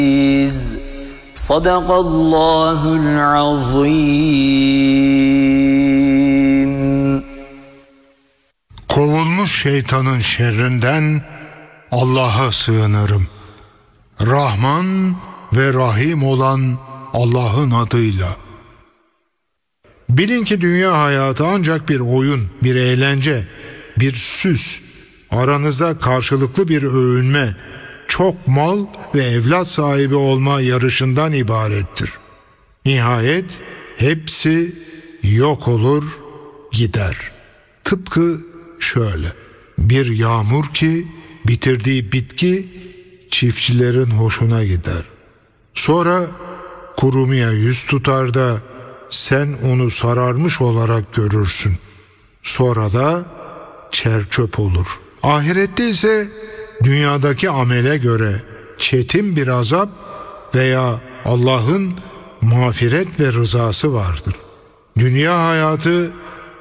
Sadakallahul azim. Kovulmuş şeytanın şerrinden Allah'a sığınırım. Rahman ve Rahim olan Allah'ın adıyla. Bilin ki dünya hayatı ancak bir oyun, bir eğlence, bir süs, aranızda karşılıklı bir övünme, çok mal ve evlat sahibi olma yarışından ibarettir. Nihayet hepsi yok olur, gider. Tıpkı şöyle: bir yağmur ki bitirdiği bitki çiftçilerin hoşuna gider. Sonra kurumaya yüz tutar da sen onu sararmış olarak görürsün. Sonra da çer-çöp olur. Ahirette ise dünyadaki amele göre çetin bir azap veya Allah'ın mağfiret ve rızası vardır. Dünya hayatı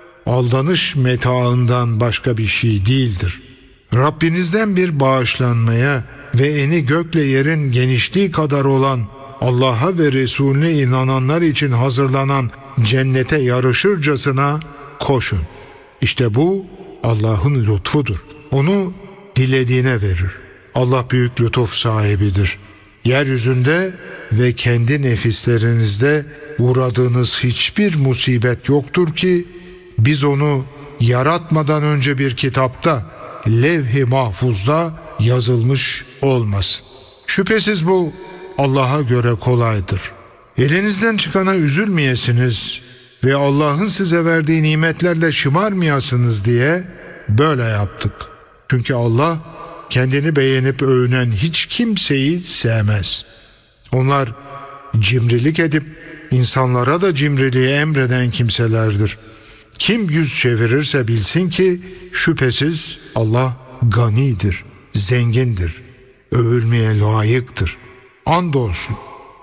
aldanış metaından başka bir şey değildir. Rabbinizden bir bağışlanmaya ve eni gökle yerin genişliği kadar olan Allah'a ve Resulüne inananlar için hazırlanan cennete yarışırcasına koşun. İşte bu Allah'ın lütfudur. Onu dilediğine verir. Allah büyük lütuf sahibidir. Yeryüzünde ve kendi nefislerinizde uğradığınız hiçbir musibet yoktur ki biz onu yaratmadan önce bir kitapta, levh-i mahfuzda yazılmış olmasın. Şüphesiz bu Allah'a göre kolaydır. Elinizden çıkana üzülmeyesiniz ve Allah'ın size verdiği nimetlerle şımarmayasınız diye böyle yaptık. Çünkü Allah kendini beğenip övünen hiç kimseyi sevmez. Onlar cimrilik edip insanlara da cimriliği emreden kimselerdir. Kim yüz çevirirse bilsin ki şüphesiz Allah ganidir, zengindir, övülmeye layıktır. Andolsun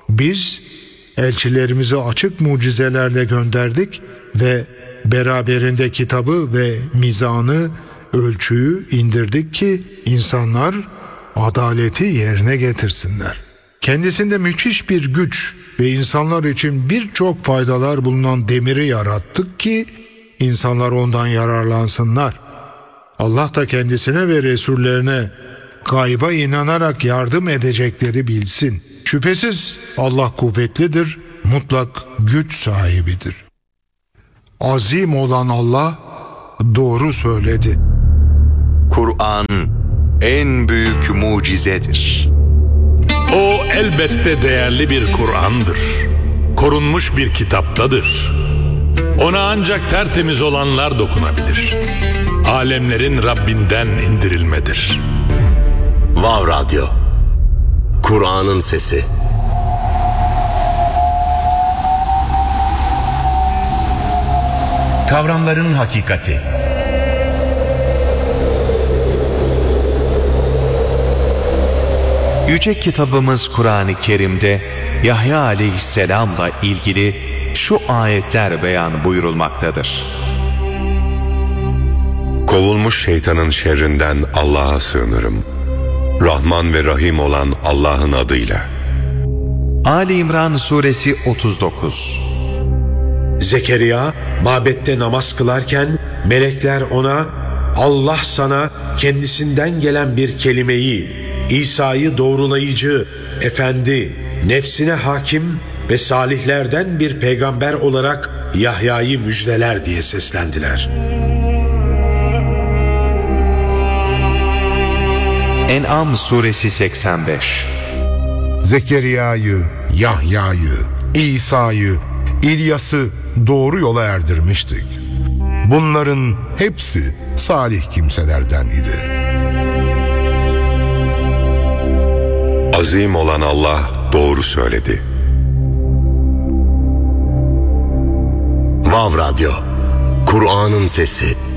biz elçilerimizi açık mucizelerle gönderdik ve beraberinde kitabı ve mizanı, ölçüyü indirdik ki insanlar adaleti yerine getirsinler. Kendisinde müthiş bir güç ve insanlar için birçok faydalar bulunan demiri yarattık ki insanlar ondan yararlansınlar. Allah da kendisine ve Resullerine gayba inanarak yardım edecekleri bilsin. Şüphesiz Allah kuvvetlidir, mutlak güç sahibidir. Azim olan Allah doğru söyledi. Kur'an en büyük mucizedir. O elbette değerli bir Kur'an'dır. Korunmuş bir kitaptadır. Ona ancak tertemiz olanlar dokunabilir. Alemlerin Rabbinden indirilmedir. Vav Radyo, Kur'an'ın sesi. Kavramların hakikati. Yüce kitabımız Kur'an-ı Kerim'de Yahya aleyhisselamla ilgili şu ayetler beyan buyurulmaktadır. Kovulmuş şeytanın şerrinden Allah'a sığınırım. Rahman ve Rahim olan Allah'ın adıyla. Ali İmran suresi 39. Zekeriya mabette namaz kılarken melekler ona Allah sana kendisinden gelen bir kelimeyi, İsa'yı doğrulayıcı, efendi, nefsine hakim ve salihlerden bir peygamber olarak Yahya'yı müjdeler diye seslendiler. En'am suresi 85. Zekeriya'yı, Yahya'yı, İsa'yı, İlyas'ı doğru yola erdirmiştik. Bunların hepsi salih kimselerden idi. Azim olan Allah doğru söyledi. Vav Radyo, Kur'an'ın sesi.